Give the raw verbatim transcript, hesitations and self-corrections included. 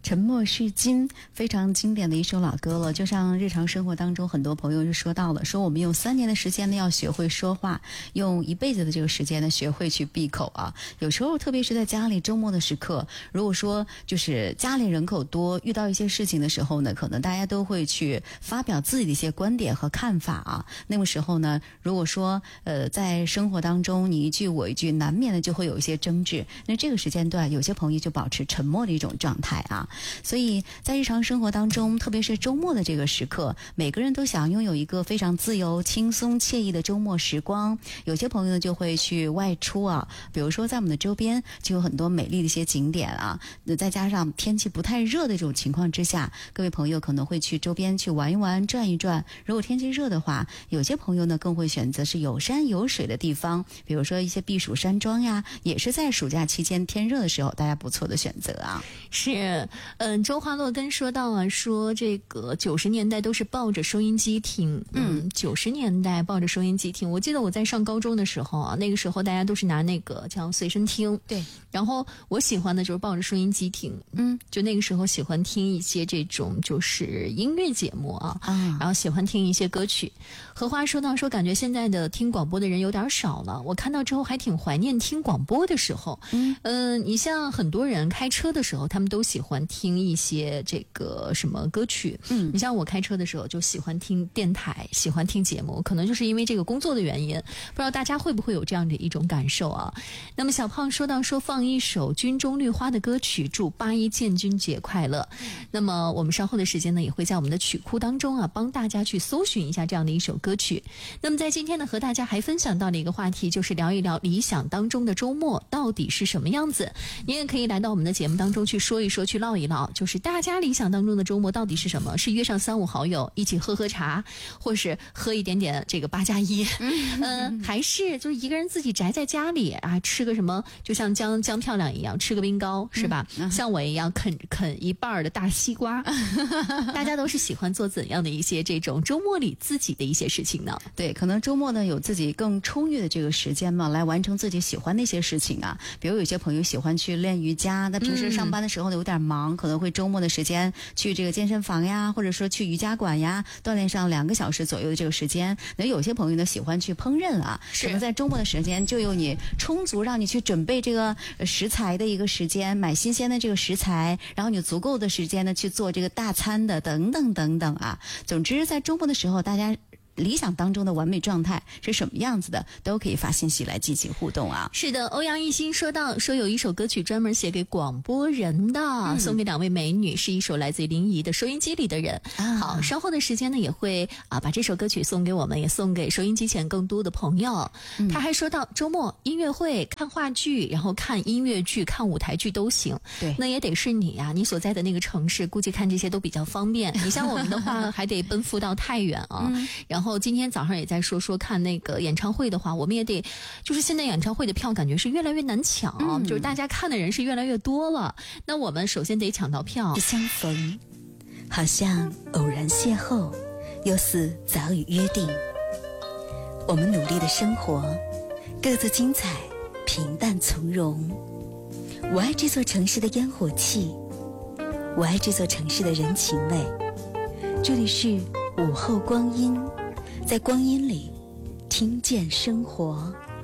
沉默是金，非常经典的一首老歌了。就像日常生活当中，很多朋友就说到了，说我们用三年的时间呢，要学会说话，用一辈子的这个时间呢，学会去闭口啊。有时候，特别是在家里周末的时刻，如果说就是家里人口多，遇到一些事情的时候呢，可能大家都会去发表自己的一些观点和看法啊。那个时候呢，如果说呃在生活当中你一句我一句，难免的就会有一些争执。那这个时间段，有些朋友就保持沉默的一种状态啊。所以在日常生活当中，特别是周末的这个时刻，每个人都想拥有一个非常自由、轻松、惬意的周末时光。有些朋友呢就会去外出啊，比如说在我们的周边就有很多美丽的一些景点啊。再加上天气不太热的这种情况之下，各位朋友可能会去周边去玩一玩、转一转。如果天气热的话，有些朋友呢更会选择是有山有水的地方，比如说一些避暑山庄呀，也是在暑假期间天热的时候大家不错的选择啊。 是。嗯，周华洛根说到啊，说这个九十年代都是抱着收音机听，嗯，九十年代抱着收音机听。我记得我在上高中的时候啊，那个时候大家都是拿那个叫随身听， 对。 然后我喜欢的就是抱着收音机听，嗯，就那个时候喜欢听一些这种就是音乐节目啊，啊然后喜欢听一些歌曲。荷花说到说，感觉现在的听广播的人有点少了。我看到之后还挺怀念听广播的时候，嗯，呃，你像很多人开车的时候，他们都喜欢听一些这个什么歌曲，嗯，你像我开车的时候就喜欢听电台，喜欢听节目，可能就是因为这个工作的原因，不知道大家会不会有这样的一种感受啊？那么小胖说到说放一首军中绿花的歌曲，祝八一建军节快乐。那么我们稍后的时间呢，也会在我们的曲库当中啊，帮大家去搜寻一下这样的一首歌曲。那么在今天呢，和大家还分享到了一个话题，就是聊一聊理想当中的周末到底是什么样子。你也可以来到我们的节目当中去说一说，去唠一唠，就是大家理想当中的周末到底是什么？是约上三五好友一起喝喝茶，或是喝一点点这个八加一，嗯、呃，还是就是一个人自己宅在家里啊，吃个什么，就像江江漂亮一样，吃个冰糕是吧？嗯、像我一样啃啃一半的大西瓜。大家都是喜欢做怎样的一些这种周末里自己的一些事情呢？ 对，可能周末呢有自己更充裕的这个时间嘛，来完成自己喜欢的一些事情啊。比如有些朋友喜欢去练瑜伽，那平时上班的时候呢有点忙，嗯、可能会周末的时间去这个健身房呀，或者说去瑜伽馆呀，锻炼上两个小时左右的这个时间。那有些朋友呢喜欢去烹饪啊，可能在周末的时间就有你充足让你去准备这个食材的一个时间，买新鲜的这个食材，然后你足够的时间呢去做这个大餐的等等等等啊。总之在周末的时候，大家理想当中的完美状态是什么样子的，都可以发信息来进行互动啊。 是的，欧阳一心说到说有一首歌曲专门写给广播人的，嗯、送给两位美女，是一首来自于林怡的收音机里的人。啊、好，稍后的时间呢也会啊把这首歌曲送给我们，也送给收音机前更多的朋友。嗯、他还说到周末音乐会、看话剧，然后看音乐剧、看舞台剧都行。 对， 那也得是你呀、啊，你所在的那个城市，估计看这些都比较方便。你像我们的话，还得奔赴到太原啊，嗯、然后。然后今天早上也在说说看那个演唱会的话，我们也得就是现在演唱会的票感觉是越来越难抢，嗯、就是大家看的人是越来越多了。那我们首先得抢到票。 相逢好像偶然邂逅，又似早已约定。我们努力的生活，各自精彩，平淡从容。我爱这座城市的烟火气，我爱这座城市的人情味。这里是午后光阴，在光阴里听见生活。